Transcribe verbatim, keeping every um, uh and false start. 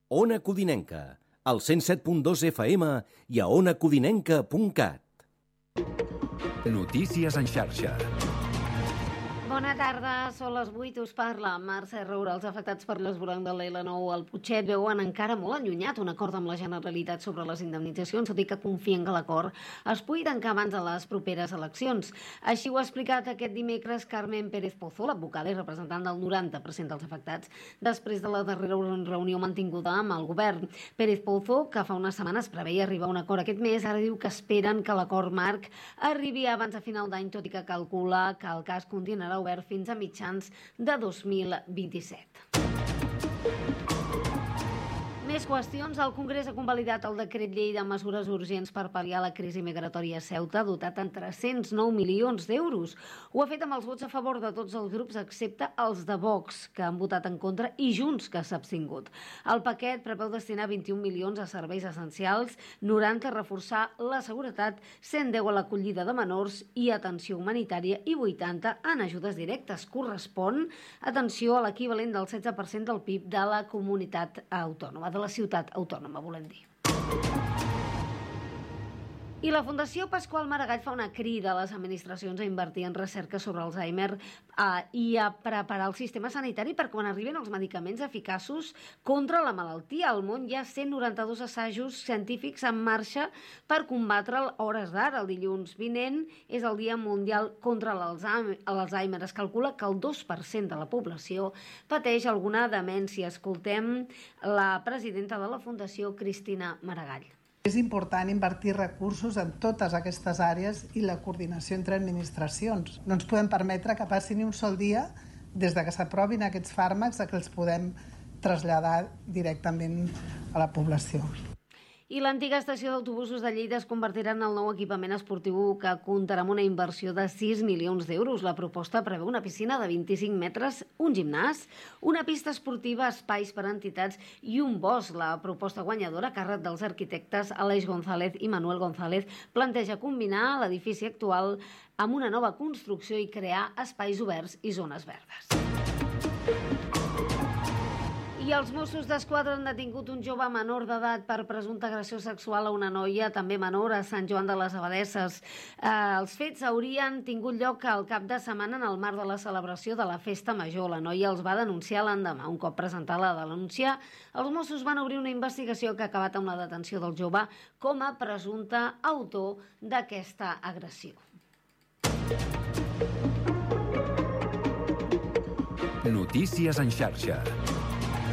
Ona Codinenca, al cent set punt dos F M i a ona codinenca punt cat. Notícies en xarxa. Bona tarda, són les vuit, us parla Mercè Roura. Els afectats per l'esvoranc de l'L nou al Putxet veuen encara molt allunyat un acord amb la Generalitat sobre les indemnitzacions, tot i que confien que l'acord es pugui tancar abans de les properes eleccions. Així ho ha explicat aquest dimecres Carmen Pérez Pozo, l'advocada i representant del noranta per cent dels afectats, després de la darrera reunió mantinguda amb el govern. Pérez Pozo, que fa unes setmanes preveia arribar a un acord aquest mes, ara diu que esperen que l'acord marc arribi abans de final d'any, tot i que calcula que el cas continuarà obert fins a mitjans de dos mil vint-i-set. Més qüestions. El Congrés ha convalidat el decret llei de mesures urgents per pal·liar la crisi migratòria a Ceuta, dotat en tres-cents nou milions d'euros. Ho ha fet amb els vots a favor de tots els grups, excepte els de Vox, que han votat en contra, i Junts, que s'ha abstingut. El paquet preveu destinar vint-i-un milions a serveis essencials, noranta a reforçar la seguretat, cent deu a l'acollida de menors i atenció humanitària i vuitanta en ajudes directes. Correspon, atenció, a l'equivalent del setze per cent del P I B de la comunitat autònoma, de la ciutat autònoma, volem dir. I la Fundació Pasqual Maragall fa una crida a les administracions a invertir en recerca sobre Alzheimer eh, i a preparar el sistema sanitari per quan arriben els medicaments eficaços contra la malaltia. Al món hi ha cent noranta-dos assajos científics en marxa per combatre'l a hores d'ara. El dilluns vinent és el Dia Mundial contra l'Alzheimer. Es calcula que el dos per cent de la població pateix alguna demència. Escoltem la presidenta de la Fundació, Cristina Maragall. És important invertir recursos en totes aquestes àrees i la coordinació entre administracions. No ens podem permetre que passi ni un sol dia des de que s'aprovin aquests fàrmacs a que els podem traslladar directament a la població. I l'antiga estació d'autobusos de Lleida es convertirà en el nou equipament esportiu que comptarà amb una inversió de sis milions d'euros. La proposta preveu una piscina de vint-i-cinc metres, un gimnàs, una pista esportiva, espais per a entitats i un bosc. La proposta guanyadora, a càrrec dels arquitectes Aleix González i Manuel González, planteja combinar l'edifici actual amb una nova construcció i crear espais oberts i zones verdes. I els Mossos d'Esquadra han detingut un jove menor d'edat per presumpta agressió sexual a una noia, també menor, a Sant Joan de les Abadesses. Eh, els fets haurien tingut lloc al cap de setmana en el marc de la celebració de la Festa Major. La noia els va denunciar l'endemà. Un cop presentada la denúncia, els Mossos van obrir una investigació que ha acabat amb la detenció del jove com a presumpte autor d'aquesta agressió. Notícies en xarxa.